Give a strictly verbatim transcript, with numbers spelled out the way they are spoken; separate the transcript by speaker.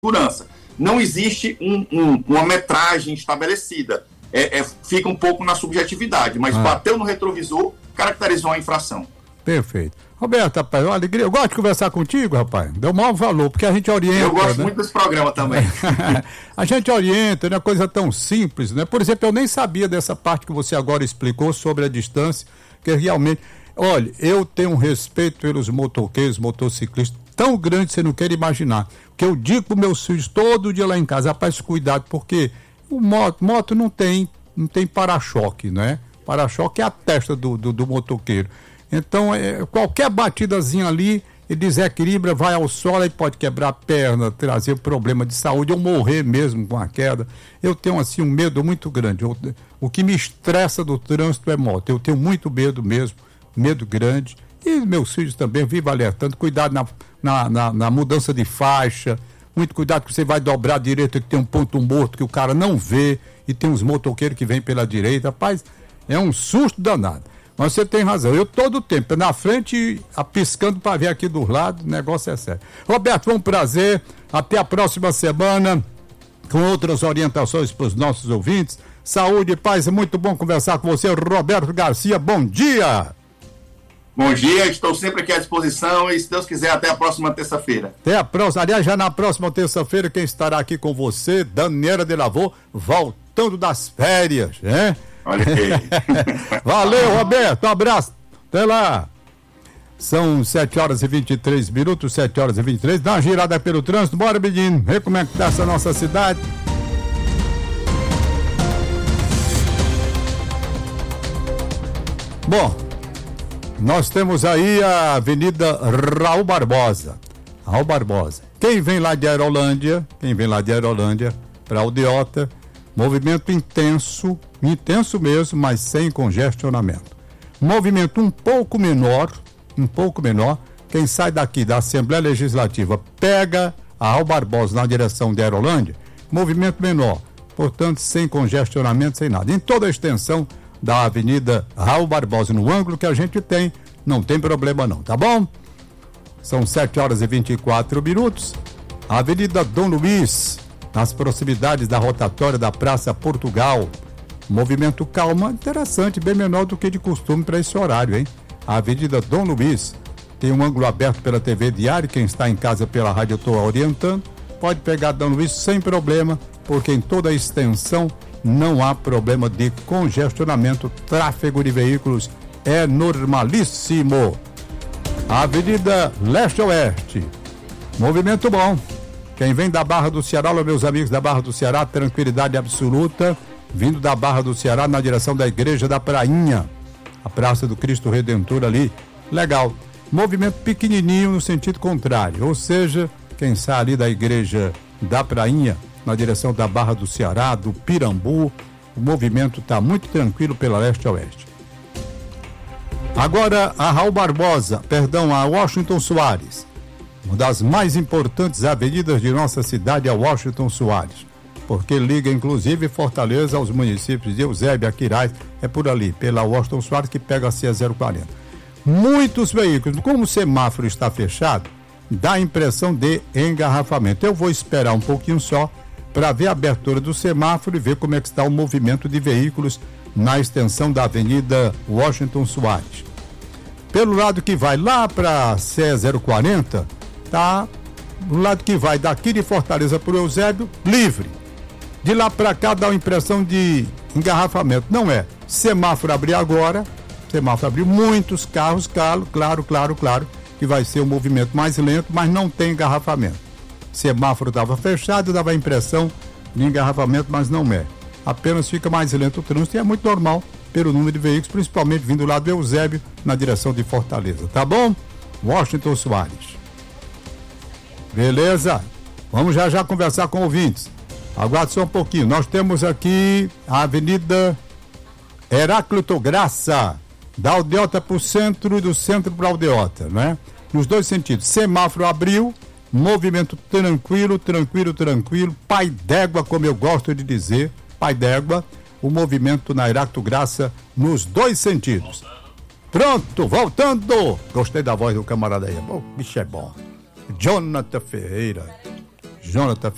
Speaker 1: segurança. Não existe um, um, uma metragem estabelecida. É, é, fica um pouco na subjetividade, mas ah. bateu no retrovisor, caracterizou a infração.
Speaker 2: Perfeito. Roberto, rapaz, uma alegria. Eu gosto de conversar contigo, rapaz. Deu maior valor, porque a gente orienta.
Speaker 1: Eu gosto
Speaker 2: né?
Speaker 1: muito desse programa também.
Speaker 2: A gente orienta, não é coisa tão simples, né? Por exemplo, eu nem sabia dessa parte que você agora explicou sobre a distância, que realmente... Olha, eu tenho um respeito pelos motoqueiros, motociclistas, tão grande você não quer imaginar. Que eu digo para meus filhos todo dia lá em casa, rapaz, cuidado, porque o moto, moto não tem, não tem para-choque, né? Para-choque é a testa do, do, do motoqueiro. Então, é, qualquer batidazinha ali, ele desequilibra, vai ao solo e pode quebrar a perna, trazer problema de saúde, ou morrer mesmo com a queda. Eu tenho, assim, um medo muito grande. Eu, o que me estressa do trânsito é moto. Eu tenho muito medo mesmo, medo grande. E meus filhos também vivem alertando. Cuidado na, na, na, na mudança de faixa. Muito cuidado que você vai dobrar a direita, que tem um ponto morto que o cara não vê. E tem uns motoqueiros que vêm pela direita. Rapaz, é um susto danado. Mas você tem razão, eu todo o tempo, na frente, piscando para ver aqui do lado, o negócio é sério. Roberto, foi um prazer, até a próxima semana, com outras orientações para os nossos ouvintes. Saúde e paz, é muito bom conversar com você, Roberto Garcia, bom dia!
Speaker 1: Bom dia, estou sempre aqui à disposição e, se Deus quiser, até a próxima terça-feira.
Speaker 2: Até a próxima, aliás, já na próxima terça-feira, quem estará aqui com você, Daniela de Lavô, voltando das férias, né?
Speaker 1: Olha aí.
Speaker 2: Valeu, Roberto, um abraço, até lá. São sete horas e vinte e três minutos, sete horas e vinte e três, dá uma girada pelo trânsito, bora, menino, vê como é que tá essa nossa cidade. Bom, nós temos aí a Avenida Raul Barbosa, Raul Barbosa, quem vem lá de Aerolândia, quem vem lá de Aerolândia para Aldeota, movimento intenso, intenso mesmo, mas sem congestionamento. Movimento um pouco menor, um pouco menor, quem sai daqui da Assembleia Legislativa pega a Raul Barbosa na direção de Aerolândia, movimento menor, portanto sem congestionamento, sem nada. Em toda a extensão da Avenida Raul Barbosa, no ângulo que a gente tem, não tem problema não, tá bom? São sete horas e vinte e quatro minutos. A Avenida Dom Luiz, nas proximidades da rotatória da Praça Portugal. Movimento calma, interessante, bem menor do que de costume para esse horário, hein? A Avenida Dom Luiz tem um ângulo aberto pela T V Diário, quem está em casa pela rádio eu estou orientando, pode pegar Dom Luiz sem problema, porque em toda a extensão não há problema de congestionamento, tráfego de veículos é normalíssimo. A Avenida Leste-Oeste, movimento bom. Quem vem da Barra do Ceará, olha, meus amigos da Barra do Ceará, tranquilidade absoluta, vindo da Barra do Ceará na direção da Igreja da Prainha, a Praça do Cristo Redentor ali, legal. Movimento pequenininho no sentido contrário, ou seja, quem sai ali da Igreja da Prainha, na direção da Barra do Ceará, do Pirambu, o movimento está muito tranquilo pela leste a oeste. Agora a Raul Barbosa, perdão, a Washington Soares. Uma das mais importantes avenidas de nossa cidade é Washington Soares, porque liga inclusive Fortaleza aos municípios de Eusébio, Aquiraz, é por ali, pela Washington Soares que pega a C E zero quarenta. Muitos veículos, como o semáforo está fechado, dá a impressão de engarrafamento. Eu vou esperar um pouquinho só para ver a abertura do semáforo e ver como é que está o movimento de veículos na extensão da Avenida Washington Soares. Pelo lado que vai lá para a C E zero quarenta, tá, do lado que vai daqui de Fortaleza para o Eusébio, livre. De lá para cá dá a impressão de engarrafamento. Não é. Semáforo abrir agora, semáforo abriu, muitos carros, claro, claro, claro, claro, que vai ser um movimento mais lento, mas não tem engarrafamento. Semáforo estava fechado, dava a impressão de engarrafamento, mas não é. Apenas fica mais lento o trânsito e é muito normal pelo número de veículos, principalmente vindo lá do Eusébio, na direção de Fortaleza. Tá bom? Washington Soares. Beleza? Vamos já já conversar com ouvintes. Aguarde só um pouquinho. Nós temos aqui a Avenida Heráclito Graça, da Aldeota para o centro e do centro para a Aldeota, né? Nos dois sentidos. Semáforo abriu, movimento tranquilo, tranquilo, tranquilo. Pai d'égua, como eu gosto de dizer, pai d'égua, o movimento na Heráclito Graça nos dois sentidos. Pronto, voltando. Gostei da voz do camarada aí. O bicho é bom. Jonathan Ferreira. Jonathan Ferreira.